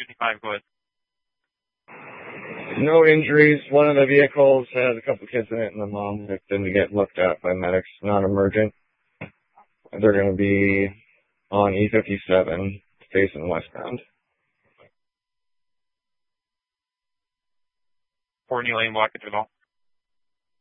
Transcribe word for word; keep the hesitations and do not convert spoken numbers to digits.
fifty-five, go ahead. No injuries. One of the vehicles has a couple kids in it, and the mom didn't get looked at by medics. Non-emergent. They're going to be on E fifty-seven, facing westbound. Courtney Lane, blockage at all.